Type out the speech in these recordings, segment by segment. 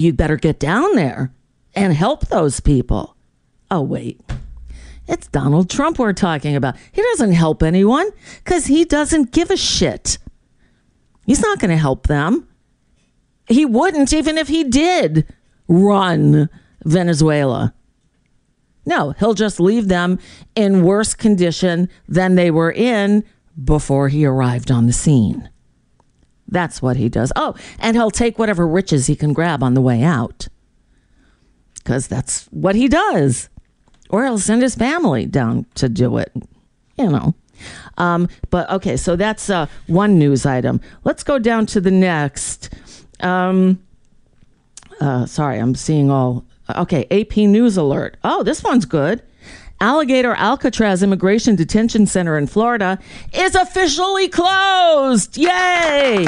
You better get down there and help those people. Oh, wait. It's Donald Trump we're talking about. He doesn't help anyone because he doesn't give a shit. He's not going to help them. He wouldn't even if he did run Venezuela. No, he'll just leave them in worse condition than they were in before he arrived on the scene. That's what he does. Oh, and he'll take whatever riches he can grab on the way out. Because that's what he does. Or he'll send his family down to do it. But okay, so that's one news item. Let's go down to the next. Sorry, I'm seeing all. Okay, AP News Alert. Oh, this one's good. Alligator Alcatraz Immigration Detention Center in Florida is officially closed. Yay!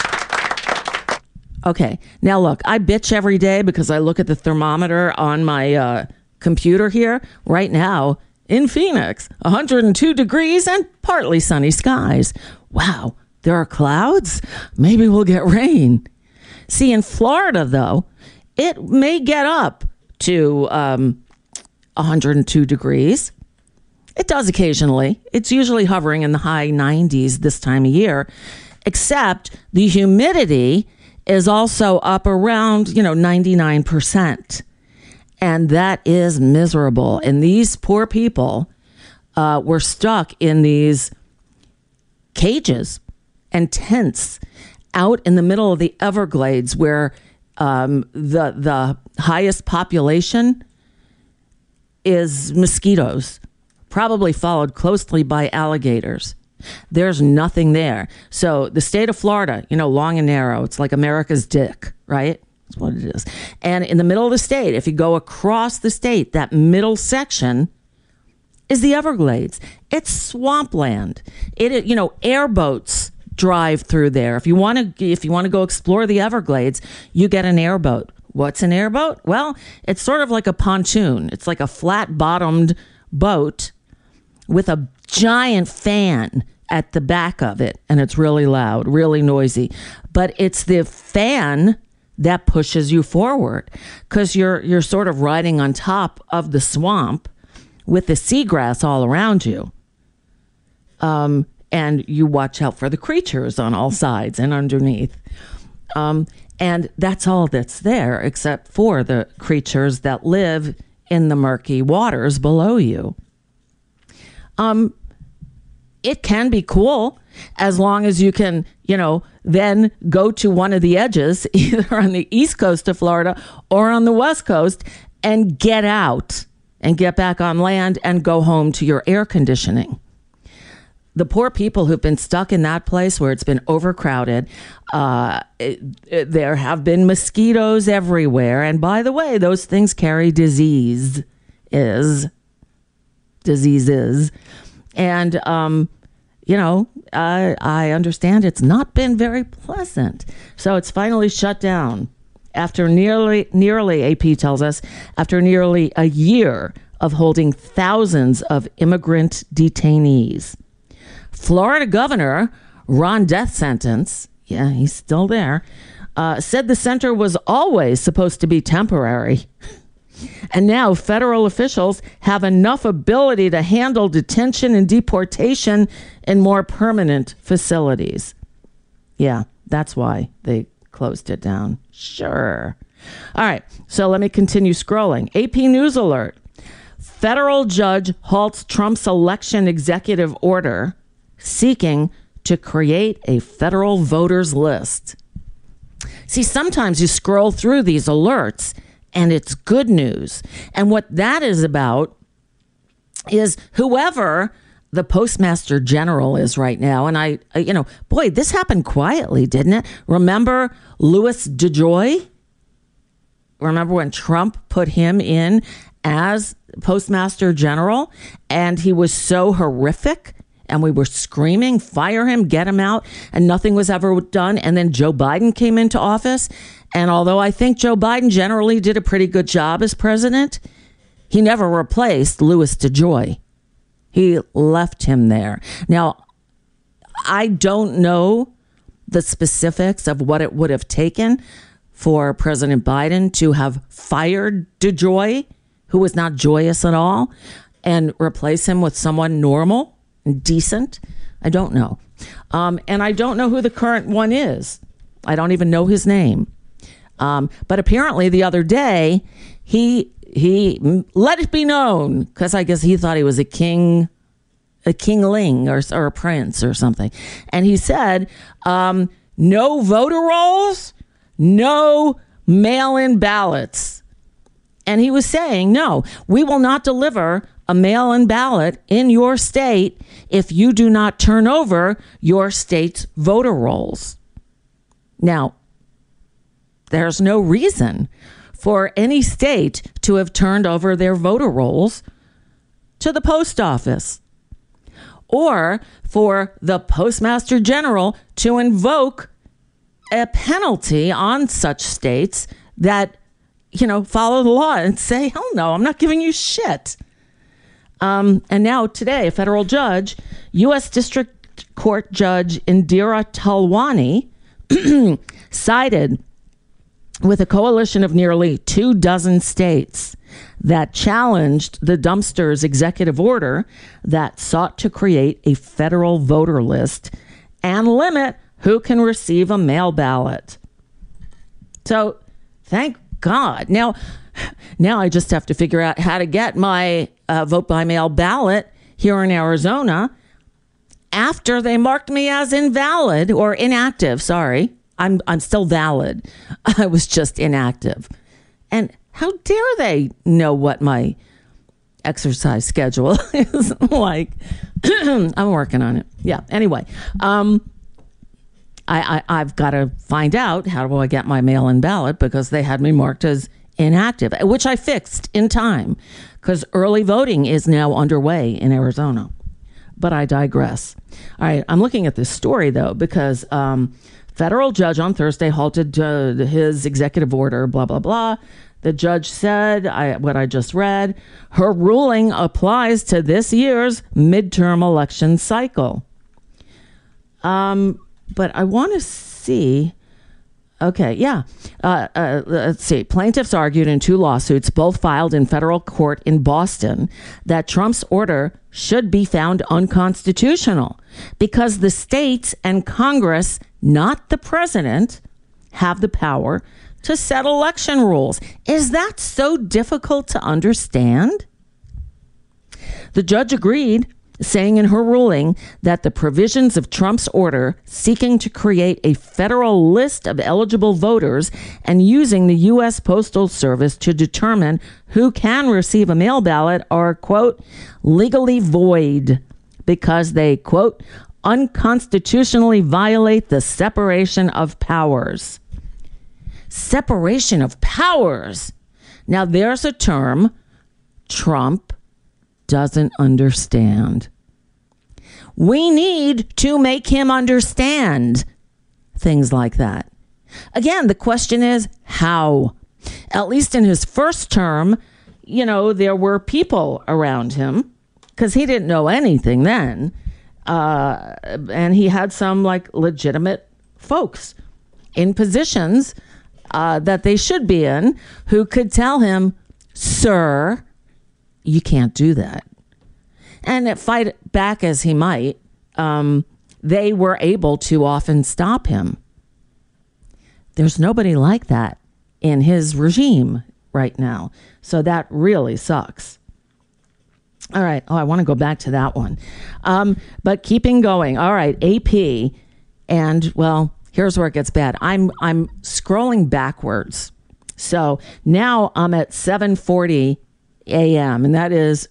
Okay, now look, I bitch every day because I look at the thermometer on my computer here. Right now, in Phoenix, 102 degrees and partly sunny skies. Wow, there are clouds? Maybe we'll get rain. See, in Florida, though, it may get up to 102 degrees. It does occasionally. It's usually hovering in the high 90s this time of year, except the humidity is also up around, 99%. And that is miserable. And these poor people were stuck in these cages and tents out in the middle of the Everglades where the highest population is mosquitoes, probably followed closely by alligators. There's nothing there. So the state of Florida, long and narrow, it's like America's dick, right? That's what it is. And in the middle of the state, if you go across the state, that middle section is the Everglades. It's swampland. Airboats drive through there. If you want to go explore the Everglades, you get an airboat. What's an airboat? Well, it's sort of like a pontoon. It's like a flat-bottomed boat with a giant fan at the back of it, and it's really loud, really noisy. But it's the fan that pushes you forward because you're sort of riding on top of the swamp with the seagrass all around you. And you watch out for the creatures on all sides and underneath. And that's all that's there, except for the creatures that live in the murky waters below you. It can be cool as long as you can, then go to one of the edges, either on the east coast of Florida or on the west coast, and get out and get back on land and go home to your air conditioning. The poor people who've been stuck in that place where it's been overcrowded, there have been mosquitoes everywhere. And by the way, those things carry diseases. And, I understand it's not been very pleasant. So it's finally shut down after nearly, AP tells us, after nearly a year of holding thousands of immigrant detainees. Florida Governor Ron DeSantis, yeah, he's still there, said the center was always supposed to be temporary. And now federal officials have enough ability to handle detention and deportation in more permanent facilities. Yeah, that's why they closed it down. Sure. All right, so let me continue scrolling. AP News Alert. Federal judge halts Trump's election executive order seeking to create a federal voters list. See, sometimes you scroll through these alerts and it's good news. And what that is about is whoever the Postmaster General is right now. And boy, this happened quietly, didn't it? Remember Louis DeJoy? Remember when Trump put him in as Postmaster General and he was so horrific? And we were screaming, fire him, get him out, and nothing was ever done. And then Joe Biden came into office. And although I think Joe Biden generally did a pretty good job as president, he never replaced Louis DeJoy. He left him there. Now, I don't know the specifics of what it would have taken for President Biden to have fired DeJoy, who was not joyous at all, and replace him with someone normal and decent? I don't know. And I don't know who the current one is. I don't even know his name. But apparently the other day, he let it be known, because I guess he thought he was a kingling or a prince or something. And he said, no voter rolls, no mail-in ballots. And he was saying, no, we will not deliver a mail-in ballot in your state if you do not turn over your state's voter rolls. Now, there's no reason for any state to have turned over their voter rolls to the post office, or for the Postmaster General to invoke a penalty on such states that, follow the law and say, hell no, I'm not giving you shit. And now today, a federal judge, U.S. District Court Judge Indira Talwani, sided with a coalition of nearly 24 states that challenged the dumpster's executive order that sought to create a federal voter list and limit who can receive a mail ballot. So, thank God. Now I just have to figure out how to get my vote by mail ballot here in Arizona after they marked me as invalid or inactive. Sorry, I'm still valid. I was just inactive. And how dare they know what my exercise schedule is like? I'm working on it. Yeah. Anyway, I've got to find out how do I get my mail-in ballot, because they had me marked as inactive, which I fixed in time because early voting is now underway in Arizona. But I digress. All right. I'm looking at this story, though, because federal judge on Thursday halted his executive order, blah, blah, blah. The judge said, what I just read, her ruling applies to this year's midterm election cycle. But I want to see. Okay, yeah. Let's see. Plaintiffs argued in 2 lawsuits, both filed in federal court in Boston, that Trump's order should be found unconstitutional because the states and Congress, not the president, have the power to set election rules. Is that so difficult to understand? The judge agreed, saying in her ruling that the provisions of Trump's order seeking to create a federal list of eligible voters and using the U.S. Postal Service to determine who can receive a mail ballot are, quote, legally void because they, quote, unconstitutionally violate the separation of powers. Separation of powers. Now, there's a term Trump doesn't understand. We need to make him understand things like that. Again, the question is how? At least in his first term, there were people around him because he didn't know anything then. And he had some legitimate folks in positions that they should be in who could tell him, sir, you can't do that. And fight back as he might, they were able to often stop him. There's nobody like that in his regime right now. So that really sucks. All right. Oh, I want to go back to that one. But keeping going. All right. AP. And, well, here's where it gets bad. I'm scrolling backwards. So now I'm at 7:40 a.m. and that is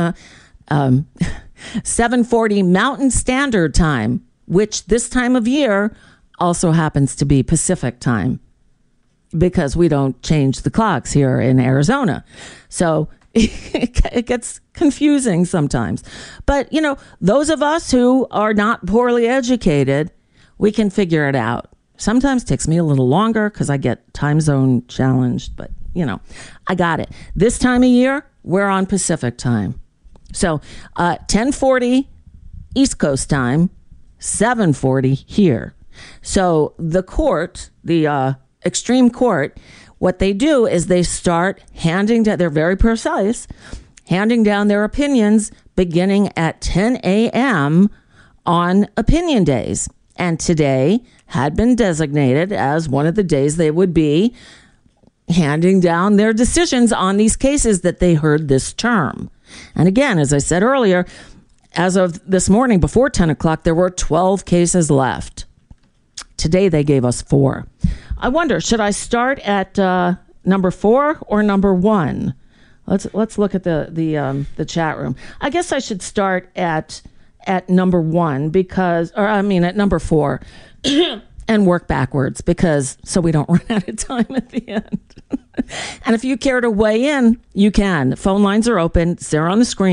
7:40 Mountain Standard Time, which this time of year also happens to be Pacific time because we don't change the clocks here in Arizona. So it gets confusing sometimes. But, those of us who are not poorly educated, we can figure it out. Sometimes it takes me a little longer because I get time zone challenged, but I got it. This time of year, we're on Pacific time. So 10:40 East Coast time, 7:40 here. So the court, the extreme court, what they do is they start handing down, they're very precise, handing down their opinions beginning at 10 a.m. on opinion days. And today had been designated as one of the days they would be handing down their decisions on these cases that they heard this term. And again, as I said earlier, as of this morning before 10 o'clock, there were 12 cases left. Today they gave us 4. I wonder, should I start at number 4 or number 1? Let's look at the chat room. I guess I should start at number 1 at number 4 and work backwards so we don't run out of time at the end. And if you care to weigh in, you can. The phone lines are open. It's there on the screen.